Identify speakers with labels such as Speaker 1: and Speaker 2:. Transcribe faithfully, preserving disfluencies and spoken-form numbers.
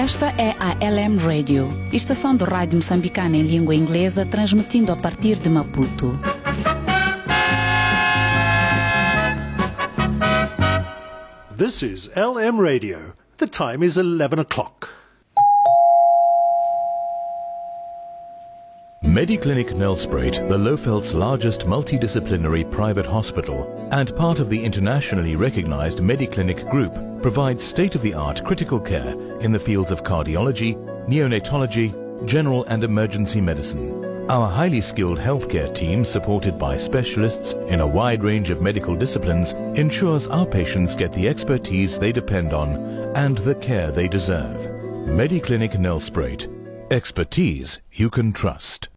Speaker 1: Esta é a L M Radio, estação de rádio moçambicana em língua inglesa, transmitindo a partir de Maputo.
Speaker 2: This is L M Radio. The time is eleven o'clock.
Speaker 3: Mediclinic Nelspruit, the Lofeld's largest multidisciplinary private hospital and part of the internationally recognized Mediclinic Group, provides state-of-the-art critical care in the fields of cardiology, neonatology, general and emergency medicine. Our highly skilled healthcare team, supported by specialists in a wide range of medical disciplines, ensures our patients get the expertise they depend on and the care they deserve. Mediclinic Nelspruit. Expertise you can trust.